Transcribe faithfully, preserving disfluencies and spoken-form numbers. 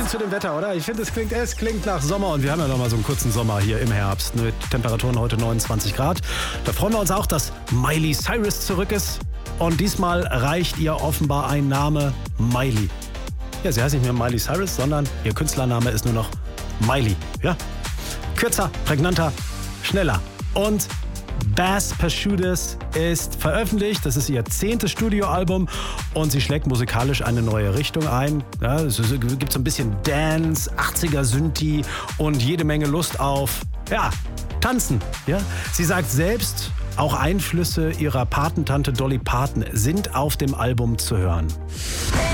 Passend zu dem Wetter, oder? Ich finde, es klingt, es klingt nach Sommer und wir haben ja noch mal so einen kurzen Sommer hier im Herbst mit Temperaturen heute neunundzwanzig Grad. Da freuen wir uns auch, dass Miley Cyrus zurück ist. Und diesmal reicht ihr offenbar ein Name Miley. Ja, sie heißt nicht mehr Miley Cyrus, sondern ihr Künstlername ist nur noch Miley. Ja? Kürzer, prägnanter, schneller. Und Bass Pursueders ist veröffentlicht. Das ist ihr zehntes Studioalbum und sie schlägt musikalisch eine neue Richtung ein. Ja, es gibt so ein bisschen Dance, achtziger Synthi und jede Menge Lust auf, ja, Tanzen. Ja? Sie sagt selbst, auch Einflüsse ihrer Patentante Dolly Parton sind auf dem Album zu hören.